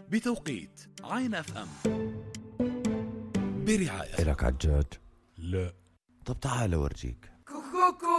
بتوقيت عين اف ام برعاية. إلك عجاج؟ لا. طب تعال أورجيك.